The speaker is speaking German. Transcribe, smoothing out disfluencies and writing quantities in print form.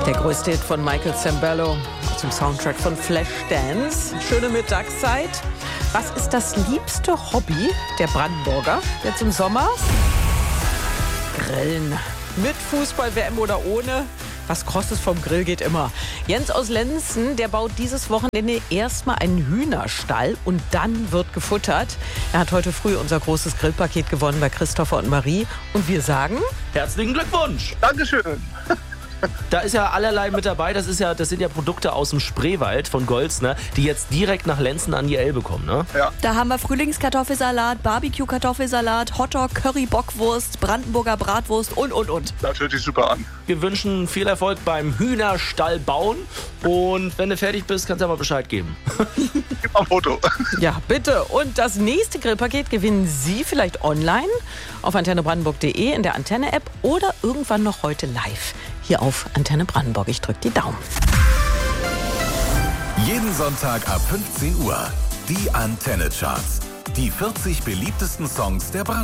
Der größte Hit von Michael Sembello zum Soundtrack von Flashdance. Schöne Mittagszeit. Was ist das liebste Hobby der Brandenburger jetzt im Sommer? Grillen. Mit Fußball, WM oder ohne. Was Krosses vom Grill geht immer. Jens aus Lenzen, der baut dieses Wochenende erstmal einen Hühnerstall und dann wird gefuttert. Er hat heute früh unser großes Grillpaket gewonnen bei Christopher und Marie. Und wir sagen: Herzlichen Glückwunsch! Dankeschön. Da ist ja allerlei mit dabei. Das sind ja Produkte aus dem Spreewald von Golzner, die jetzt direkt nach Lenzen an die Elbe kommen, ne? Ja. Da haben wir Frühlingskartoffelsalat, Barbecue-Kartoffelsalat, Hotdog, Curry-Bockwurst, Brandenburger Bratwurst und. Das hört sich super an. Wir wünschen viel Erfolg beim Hühnerstall bauen. Und wenn du fertig bist, kannst du ja mal Bescheid geben. Gib mal ein Foto. Ja, bitte. Und das nächste Grillpaket gewinnen Sie vielleicht online auf antennebrandenburg.de, in der Antenne-App oder irgendwann noch heute live hier auf Antenne Brandenburg. Ich drücke die Daumen. Jeden Sonntag ab 15 Uhr. Die Antenne-Charts. Die 40 beliebtesten Songs der Brandenburg.